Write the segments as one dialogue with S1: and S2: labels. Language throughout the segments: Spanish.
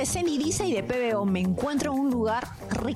S1: de Cenidiza y de PBO me encuentro en un lugar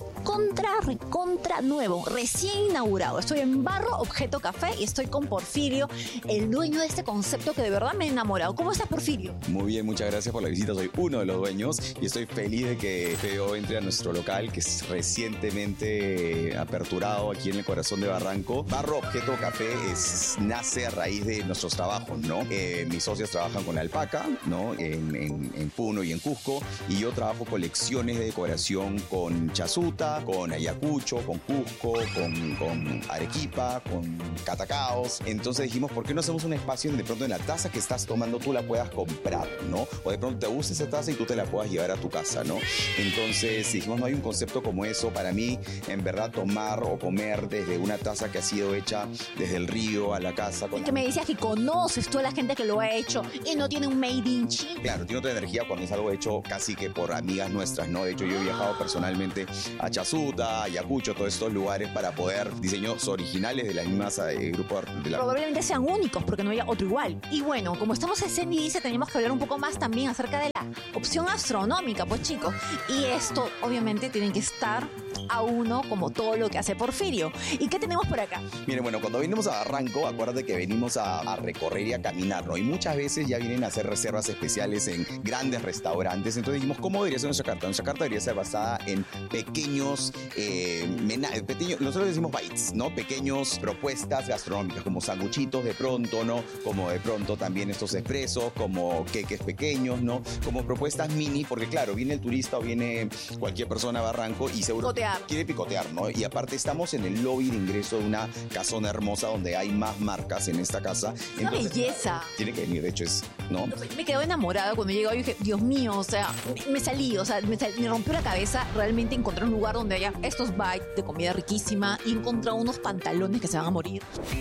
S1: recontra nuevo, recién inaugurado. Estoy en Barro Objeto Café y estoy con Porfirio, el dueño de este concepto que de verdad me ha enamorado. ¿Cómo estás, Porfirio?
S2: Muy bien, muchas gracias por la visita. Soy uno de los dueños y estoy feliz de que PBO entre a nuestro local, que es recientemente aperturado aquí en el corazón de Barranco. Barro Objeto Café nace a raíz de nuestros trabajos, ¿no? Mis socios trabajan con alpaca, ¿no? En Puno y en Cusco, y yo trabajo colecciones de decoración con chasuta, con Ayacucho, con Cusco, con Arequipa, con Catacaos. Entonces dijimos, ¿por qué no hacemos un espacio donde de pronto en la taza que estás tomando tú la puedas comprar, ¿no? O de pronto te gusta esa taza y tú te la puedas llevar a tu casa, ¿no? Entonces dijimos, no hay un concepto como eso. Para mí, en verdad, tomar o comer desde una taza que ha sido hecha desde el río a la casa.
S1: Y que me decías que conoces toda la gente que lo ha hecho y no tiene un made in China.
S2: Claro, tiene otra energía cuando es algo hecho casi que por amigas nuestras, ¿no? De hecho, yo he viajado personalmente a Chasuta, Ayacucho, todos estos lugares para poder diseños originales de las mismas grupos de la...
S1: Probablemente sean únicos porque no haya otro igual. Y bueno, como estamos en Cenidiza, tenemos que hablar un poco más también acerca de la opción astronómica, pues chicos. Y esto, obviamente, tienen que estar a uno como todo lo que hace Porfirio. ¿Y qué tenemos por acá?
S2: Miren, bueno, cuando venimos a Barranco, acuérdate que venimos a recorrer y a caminar, ¿no? Y muchas veces ya vienen a hacer reservas especiales en grandes restaurantes. Entonces dijimos, ¿cómo debería ser nuestra carta? Nuestra carta debería ser basada en pequeños, nosotros decimos bites, ¿no? Pequeños propuestas gastronómicas, como sanguchitos de pronto, ¿no? Como de pronto también estos expresos, como queques pequeños, ¿no? Como propuestas mini, porque claro, viene el turista o viene cualquier persona a Barranco y seguro quiere picotear, ¿no? Y aparte estamos en el lobby de ingreso de una casona hermosa donde hay más marcas en esta casa.
S1: ¡Una belleza!
S2: Tiene que venir, de hecho es, ¿no?
S1: Me quedo enamorada cuando llego y dije, Dios mío, o sea, me rompió la cabeza realmente encontrar un lugar donde haya estos bites de comida riquísima y encontrar unos pantalones que se van a morir.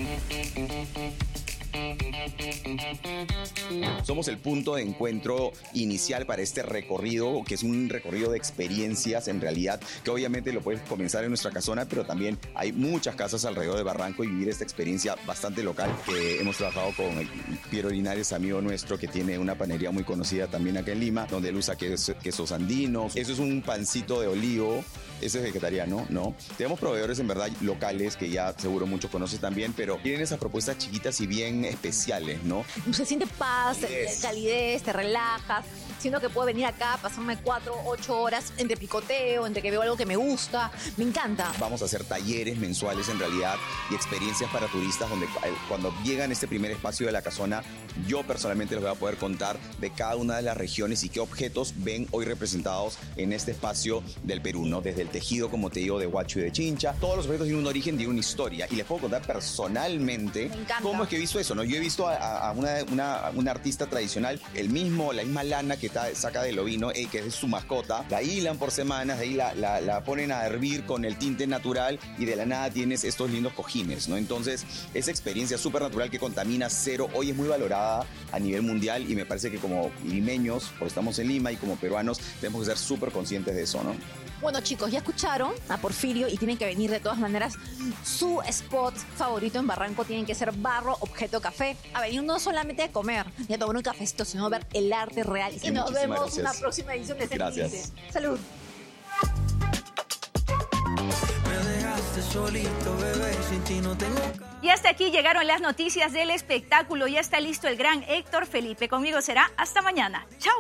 S2: Somos el punto de encuentro inicial para este recorrido, que es un recorrido de experiencias en realidad, que obviamente lo puedes comenzar en nuestra casona, pero también hay muchas casas alrededor de Barranco y vivir esta experiencia bastante local. Hemos trabajado con Piero Linares, amigo nuestro, que tiene una panería muy conocida también acá en Lima, donde él usa quesos andinos. Eso es un pancito de olivo, ese es vegetariano, ¿no? Tenemos proveedores en verdad locales que ya seguro muchos conocen también, pero tienen esas propuestas chiquitas y bien especiales, ¿no?
S1: Se siente paz, calidez, te relajas. Siento que puedo venir acá, pasarme 4, 8 horas entre picoteo, entre que veo algo que me gusta. Me encanta.
S2: Vamos a hacer talleres mensuales en realidad y experiencias para turistas donde cuando llegan a este primer espacio de la casona, yo personalmente les voy a poder contar de cada una de las regiones y qué objetos ven hoy representados en este espacio del Perú, ¿no? Desde el tejido, como te digo, de Huacho y de Chincha. Todos los objetos tienen un origen, tienen una historia. Y les puedo contar personalmente cómo es que he visto eso, ¿no? Yo he visto a una artista tradicional, la misma lana que saca del ovino, que es su mascota, la hilan por semanas, de ahí la ponen a hervir con el tinte natural y de la nada tienes estos lindos cojines, ¿no? Entonces, esa experiencia súper natural que contamina cero, hoy es muy valorada a nivel mundial y me parece que como limeños, porque estamos en Lima y como peruanos, tenemos que ser súper conscientes de eso, ¿no?
S1: Bueno, chicos, ya escucharon a Porfirio y tienen que venir de todas maneras. Su spot favorito en Barranco tiene que ser Barro Objeto Café. A venir no solamente a comer y a tomar un cafecito, sino a ver el arte real. Y nos vemos en la próxima edición de
S2: Gracias.
S1: Salud.
S3: Y hasta aquí llegaron las noticias del espectáculo. Ya está listo el gran Héctor Felipe. Conmigo será hasta mañana. ¡Chao!